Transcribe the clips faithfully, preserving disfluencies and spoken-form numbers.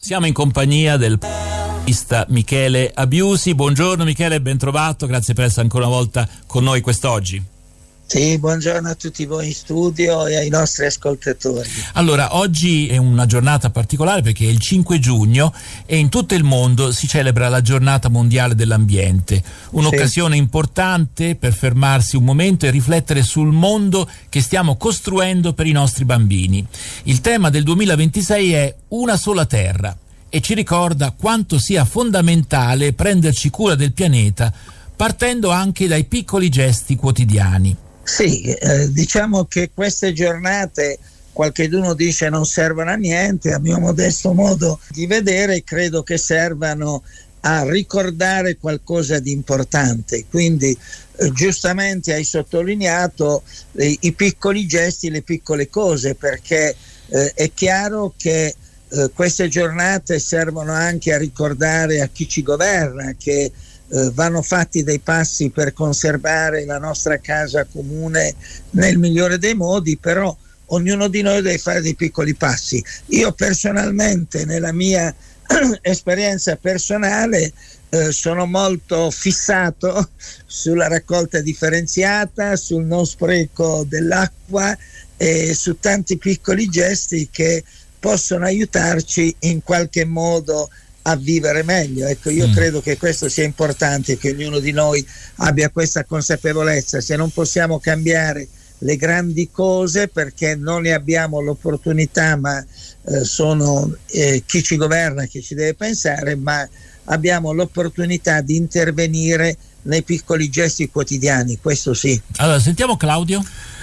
Siamo in compagnia del artista Michele Abiusi. Buongiorno Michele, ben trovato, grazie per essere ancora una volta con noi quest'oggi. Sì, buongiorno a tutti voi in studio e ai nostri ascoltatori. Allora, oggi è una giornata particolare perché è il cinque giugno e in tutto il mondo si celebra la giornata mondiale dell'ambiente. Un'occasione sì. importante per fermarsi un momento e riflettere sul mondo che stiamo costruendo per i nostri bambini. Il tema del duemilaventisei è Una sola terra e ci ricorda quanto sia fondamentale prenderci cura del pianeta partendo anche dai piccoli gesti quotidiani. Sì, eh, diciamo che queste giornate qualcheduno dice non servono a niente, a mio modesto modo di vedere credo che servano a ricordare qualcosa di importante, quindi eh, giustamente hai sottolineato eh, i piccoli gesti, le piccole cose, perché eh, è chiaro che eh, queste giornate servono anche a ricordare a chi ci governa che Uh, vanno fatti dei passi per conservare la nostra casa comune nel migliore dei modi, però ognuno di noi deve fare dei piccoli passi. Io personalmente, nella mia esperienza personale, uh, sono molto fissato sulla raccolta differenziata, sul non spreco dell'acqua e su tanti piccoli gesti che possono aiutarci in qualche modo a vivere meglio. Ecco, io mm. credo che questo sia importante, che ognuno di noi abbia questa consapevolezza. Se non possiamo cambiare le grandi cose perché non ne abbiamo l'opportunità, ma eh, sono eh, chi ci governa che ci deve pensare, ma abbiamo l'opportunità di intervenire nei piccoli gesti quotidiani, questo sì. Allora, sentiamo Claudio.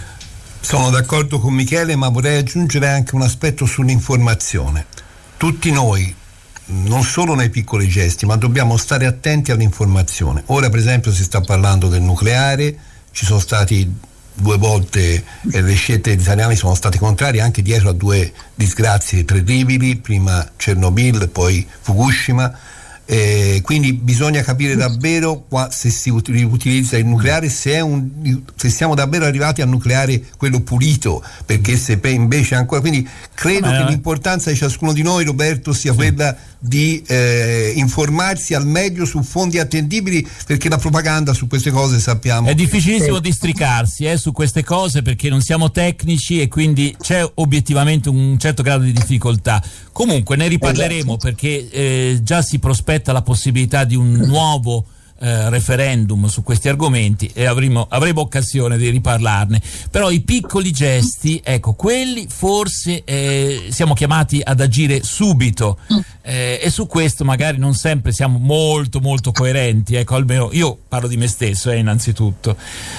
Sono d'accordo con Michele, ma vorrei aggiungere anche un aspetto sull'informazione. Tutti noi, non solo nei piccoli gesti, ma dobbiamo stare attenti all'informazione. Ora per esempio si sta parlando del nucleare, ci sono stati due volte eh, le scelte italiane sono state contrarie anche dietro a due disgrazie terribili, prima Chernobyl, poi Fukushima. Eh, quindi bisogna capire davvero qua, se si utilizza il nucleare, se, è un, se siamo davvero arrivati al nucleare quello pulito, perché se invece ancora, quindi credo eh, che l'importanza di ciascuno di noi, Roberto, sia sì. quella di eh, informarsi al meglio su fonti attendibili, perché la propaganda su queste cose sappiamo è difficilissimo districarsi eh, su queste cose, perché non siamo tecnici e quindi c'è obiettivamente un certo grado di difficoltà. Comunque ne riparleremo, esatto. perché eh, già si prospetta la possibilità di un nuovo Eh, referendum su questi argomenti e avremo, avremo occasione di riparlarne. Però i piccoli gesti, ecco, quelli forse eh, siamo chiamati ad agire subito eh, e su questo magari non sempre siamo molto molto coerenti, ecco, almeno io parlo di me stesso eh, innanzitutto.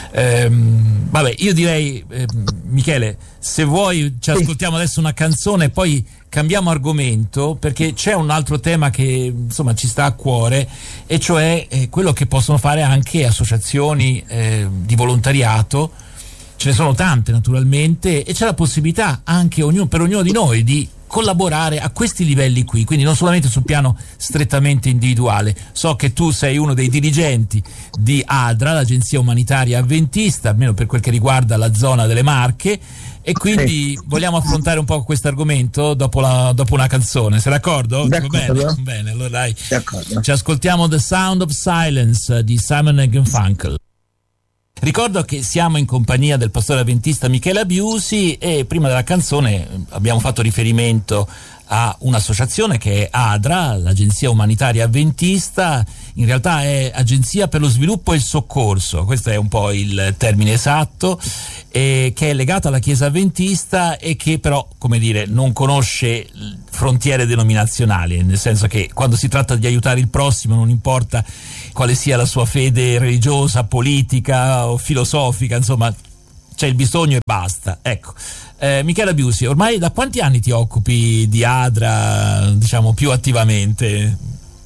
Ehm, vabbè, io direi eh, Michele, se vuoi ci ascoltiamo adesso una canzone e poi cambiamo argomento, perché c'è un altro tema che insomma ci sta a cuore, e cioè eh, quello che possono fare anche associazioni eh, di volontariato. Ce ne sono tante naturalmente e c'è la possibilità anche ognuno, per ognuno di noi di collaborare a questi livelli qui, quindi non solamente sul piano strettamente individuale. So che tu sei uno dei dirigenti di ADRA, l'Agenzia Umanitaria Adventista, almeno per quel che riguarda la zona delle Marche, e quindi sì. vogliamo affrontare un po' questo argomento dopo, la, dopo una canzone. Sei d'accordo? D'accordo. Bene, bene, allora dai. D'accordo. Ci ascoltiamo The Sound of Silence di Simon and Garfunkel. Ricordo che siamo in compagnia del pastore avventista Michele Abiusi e prima della canzone abbiamo fatto riferimento a un'associazione che è ADRA, l'Agenzia Umanitaria Adventista. In realtà è Agenzia per lo Sviluppo e il Soccorso, questo è un po' il termine esatto, e che è legata alla Chiesa Adventista e che però, come dire, non conosce frontiere denominazionali, nel senso che quando si tratta di aiutare il prossimo non importa quale sia la sua fede religiosa, politica o filosofica, insomma c'è il bisogno e basta, ecco. Eh, Michele Abiusi, ormai da quanti anni ti occupi di ADRA, diciamo, più attivamente?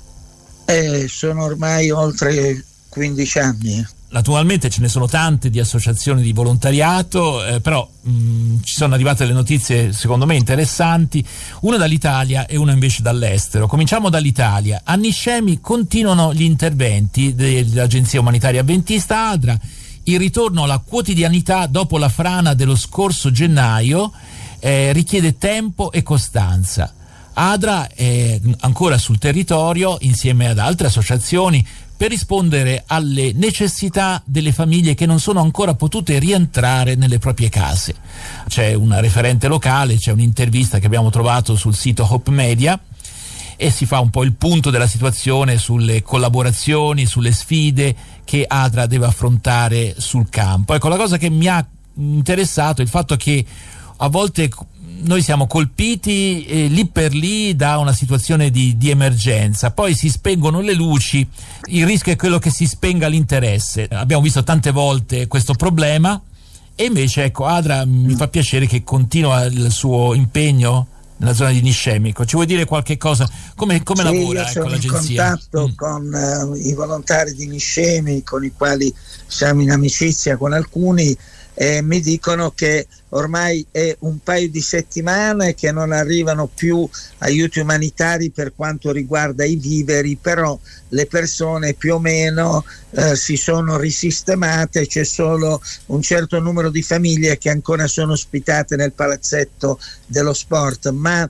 Eh, sono ormai oltre quindici anni. Naturalmente ce ne sono tante di associazioni di volontariato, eh, però mh, ci sono arrivate le notizie secondo me interessanti, una dall'Italia e una invece dall'estero. Cominciamo dall'Italia. A Niscemi continuano gli interventi dell'Agenzia Umanitaria Adventista ADRA, il ritorno alla quotidianità dopo la frana dello scorso gennaio eh, richiede tempo e costanza. ADRA è ancora sul territorio insieme ad altre associazioni per rispondere alle necessità delle famiglie che non sono ancora potute rientrare nelle proprie case. C'è una referente locale, c'è un'intervista che abbiamo trovato sul sito Hope Media e si fa un po' il punto della situazione sulle collaborazioni, sulle sfide che ADRA deve affrontare sul campo. Ecco, la cosa che mi ha interessato è il fatto che a volte noi siamo colpiti eh, lì per lì da una situazione di, di emergenza, poi si spengono le luci, il rischio è quello che si spenga l'interesse. Abbiamo visto tante volte questo problema e invece ecco ADRA mi fa piacere che continua il suo impegno nella zona di Niscemico. Ci vuoi dire qualche cosa? Come, come sì, lavora io sono ecco, in l'agenzia? contatto mm. con uh, i volontari di Niscemi, con i quali siamo in amicizia con alcuni, e mi dicono che ormai è un paio di settimane che non arrivano più aiuti umanitari per quanto riguarda i viveri, però le persone più o meno eh, si sono risistemate, c'è solo un certo numero di famiglie che ancora sono ospitate nel palazzetto dello sport, ma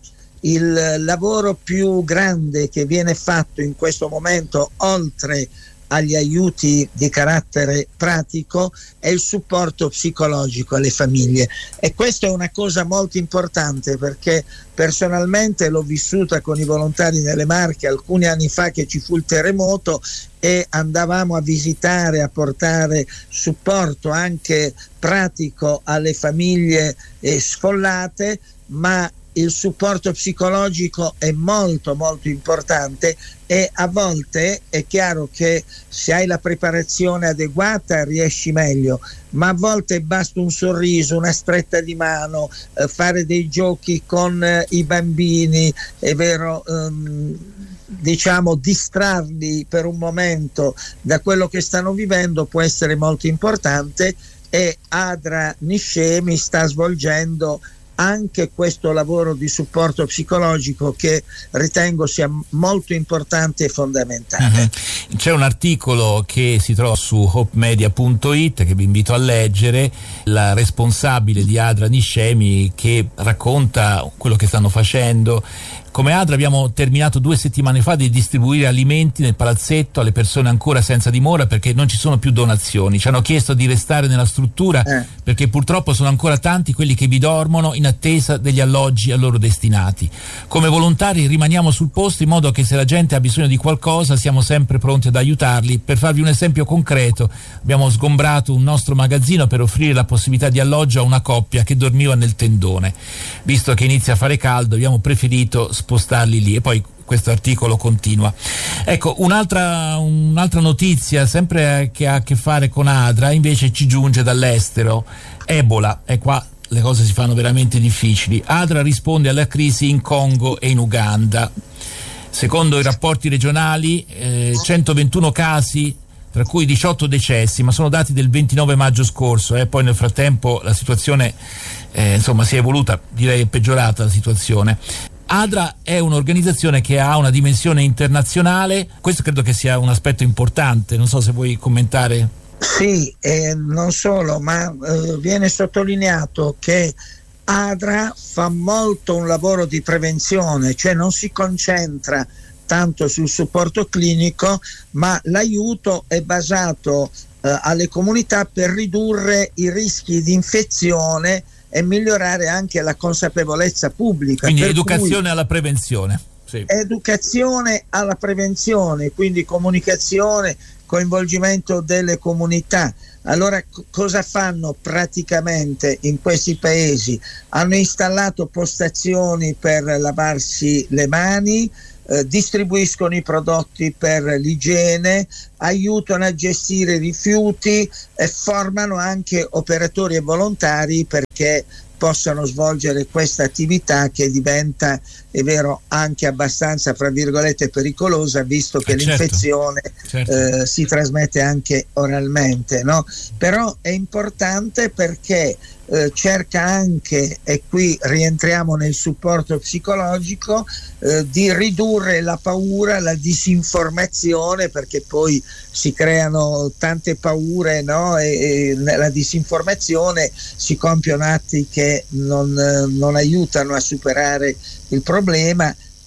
il lavoro più grande che viene fatto in questo momento, oltre agli aiuti di carattere pratico, è il supporto psicologico alle famiglie, e questa è una cosa molto importante perché personalmente l'ho vissuta con i volontari nelle Marche alcuni anni fa che ci fu il terremoto e andavamo a visitare, a portare supporto anche pratico alle famiglie eh, sfollate, ma il supporto psicologico è molto molto importante, e a volte è chiaro che se hai la preparazione adeguata riesci meglio, ma a volte basta un sorriso, una stretta di mano, eh, fare dei giochi con eh, i bambini, è vero, ehm, diciamo distrarli per un momento da quello che stanno vivendo può essere molto importante, e ADRA Niscemi sta svolgendo anche questo lavoro di supporto psicologico che ritengo sia molto importante e fondamentale. Uh-huh. C'è un articolo che si trova su hope media punto it che vi invito a leggere, la responsabile di ADRA Niscemi che racconta quello che stanno facendo. Come ADRA abbiamo terminato due settimane fa di distribuire alimenti nel palazzetto alle persone ancora senza dimora perché non ci sono più donazioni. Ci hanno chiesto di restare nella struttura eh. perché purtroppo sono ancora tanti quelli che vi dormono in attesa degli alloggi a loro destinati. Come volontari rimaniamo sul posto in modo che se la gente ha bisogno di qualcosa siamo sempre pronti ad aiutarli. Per farvi un esempio concreto, abbiamo sgombrato un nostro magazzino per offrire la possibilità di alloggio a una coppia che dormiva nel tendone. Visto che inizia a fare caldo abbiamo preferito spostarli lì, e poi questo articolo continua. Ecco, un'altra, un'altra notizia sempre che ha a che fare con ADRA invece ci giunge dall'estero. Ebola, e qua le cose si fanno veramente difficili. ADRA risponde alla crisi in Congo e in Uganda. Secondo i rapporti regionali eh, centoventuno casi, tra cui diciotto decessi, ma sono dati del ventinove maggio scorso, eh. Poi nel frattempo la situazione eh, insomma si è evoluta, direi peggiorata la situazione. ADRA è un'organizzazione che ha una dimensione internazionale, questo credo che sia un aspetto importante, non so se vuoi commentare. Sì, eh, non solo, ma eh, viene sottolineato che ADRA fa molto un lavoro di prevenzione, cioè non si concentra tanto sul supporto clinico, ma l'aiuto è basato eh, alle comunità per ridurre i rischi di infezione e migliorare anche la consapevolezza pubblica. Quindi educazione alla prevenzione. Sì. Educazione alla prevenzione, quindi comunicazione, coinvolgimento delle comunità. Allora c- cosa fanno praticamente in questi paesi? Hanno installato postazioni per lavarsi le mani, eh, distribuiscono i prodotti per l'igiene, aiutano a gestire i rifiuti e formano anche operatori e volontari perché possano svolgere questa attività che diventa, è vero, anche abbastanza fra virgolette pericolosa, visto che eh l'infezione certo. Certo. Eh, si trasmette anche oralmente, no? Però è importante perché eh, cerca anche, e qui rientriamo nel supporto psicologico, eh, di ridurre la paura, la disinformazione, perché poi si creano tante paure, no? E, e nella disinformazione si compiono atti che non, non aiutano a superare il problema,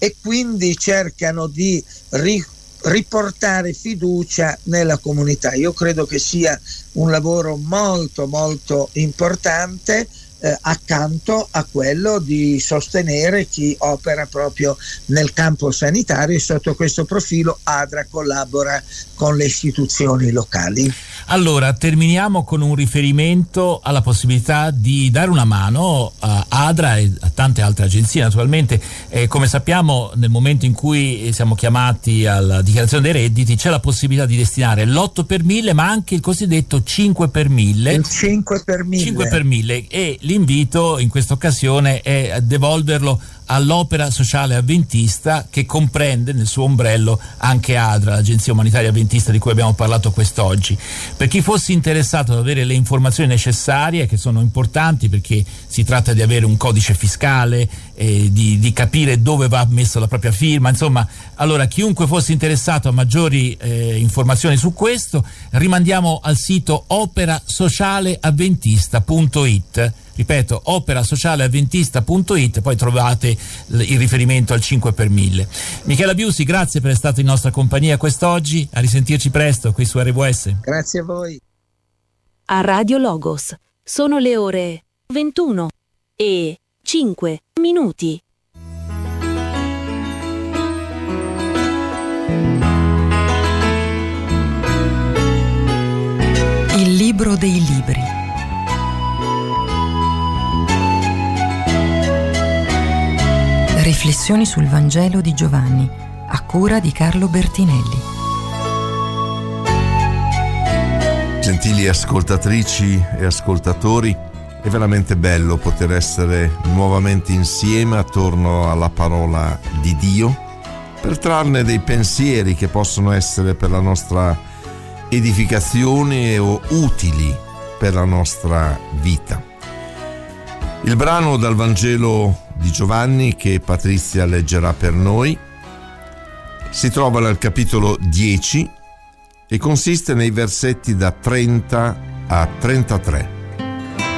e quindi cercano di ri- riportare fiducia nella comunità. Io credo che sia un lavoro molto molto importante, eh, accanto a quello di sostenere chi opera proprio nel campo sanitario, e sotto questo profilo ADRA collabora con le istituzioni locali. Allora, terminiamo con un riferimento alla possibilità di dare una mano a ADRA e a tante altre agenzie. Naturalmente, eh, come sappiamo, nel momento in cui siamo chiamati alla dichiarazione dei redditi c'è la possibilità di destinare l'otto per mille, ma anche il cosiddetto cinque per mille. Il cinque per mille. cinque per mille, e l'invito in questa occasione è devolverlo all'Opera Sociale Avventista, che comprende nel suo ombrello anche ADRA, l'Agenzia Umanitaria Avventista di cui abbiamo parlato quest'oggi. Per chi fosse interessato ad avere le informazioni necessarie, che sono importanti perché si tratta di avere un codice fiscale, eh, di, di capire dove va messa la propria firma, insomma, allora chiunque fosse interessato a maggiori eh, informazioni su questo, rimandiamo al sito opera sociale avventista punto it. Ripeto, opera sociale avventista punto it, poi trovate il riferimento al cinque per mille. Michela Biusi, grazie per essere stato in nostra compagnia quest'oggi, a risentirci presto qui su R W S. Grazie a voi. A Radio Logos sono le ore ventuno e cinque minuti. Il libro dei libri. Riflessioni sul Vangelo di Giovanni, a cura di Carlo Bertinelli. Gentili ascoltatrici e ascoltatori, è veramente bello poter essere nuovamente insieme attorno alla parola di Dio per trarne dei pensieri che possono essere per la nostra edificazione o utili per la nostra vita. Il brano dal Vangelo di Giovanni che Patrizia leggerà per noi si trova nel capitolo dieci e consiste nei versetti da trenta a trentatré.